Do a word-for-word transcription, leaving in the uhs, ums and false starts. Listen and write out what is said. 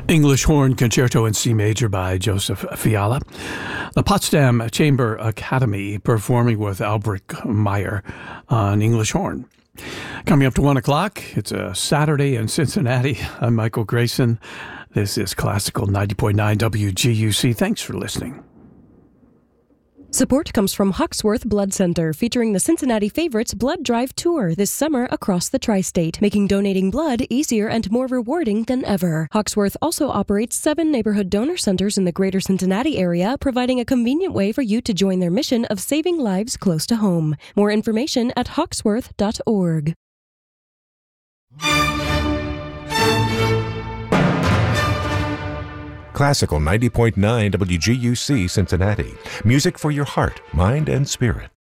English Horn Concerto in C Major by Joseph Fiala. The Potsdam Chamber Academy performing with Albrecht Meyer on English Horn. Coming up to one o'clock, it's a Saturday in Cincinnati. I'm Michael Grayson. This is Classical ninety point nine W G U C. Thanks for listening. Support comes from Hawksworth Blood Center, featuring the Cincinnati Favorites Blood Drive Tour this summer across the tri-state, making donating blood easier and more rewarding than ever. Hawksworth also operates seven neighborhood donor centers in the greater Cincinnati area, providing a convenient way for you to join their mission of saving lives close to home. More information at hawksworth dot org. Classical ninety point nine W G U C Cincinnati. Music for your heart, mind, and spirit.